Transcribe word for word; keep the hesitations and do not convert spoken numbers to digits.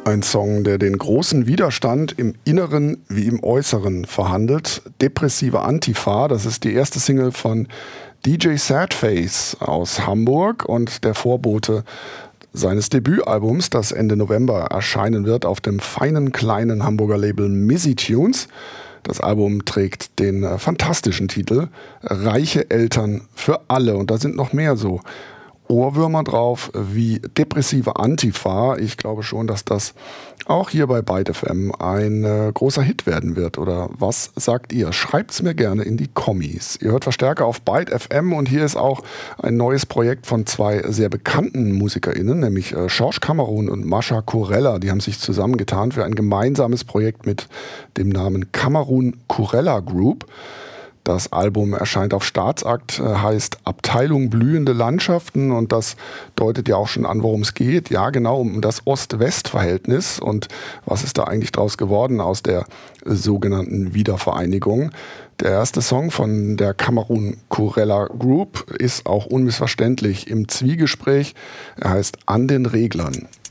Ein Song, der den großen Widerstand im Inneren wie im Äußeren verhandelt. Depressive Antifa, das ist die erste Single von D J Sadface aus Hamburg und der Vorbote seines Debütalbums, das Ende November erscheinen wird auf dem feinen kleinen Hamburger Label Mizzy Tunes. Das Album trägt den äh, fantastischen Titel Reiche Eltern für alle und da sind noch mehr so Ohrwürmer drauf wie depressive Antifa. Ich glaube schon, dass das auch hier bei Byte F M ein äh, großer Hit werden wird. Oder was sagt ihr? Schreibt's mir gerne in die Kommis. Ihr hört Verstärker auf Byte F M und hier ist auch ein neues Projekt von zwei sehr bekannten MusikerInnen, nämlich äh, George Cameron und Mascha Kurella. Die haben sich zusammengetan für ein gemeinsames Projekt mit dem Namen Cameron Kurella Group. Das Album erscheint auf Staatsakt, heißt Abteilung Blühende Landschaften und das deutet ja auch schon an, worum es geht. Ja, genau, um das Ost-West-Verhältnis und was ist da eigentlich draus geworden aus der sogenannten Wiedervereinigung. Der erste Song von der Cameron Kurella Group ist auch unmissverständlich im Zwiegespräch. Er heißt An den Reglern.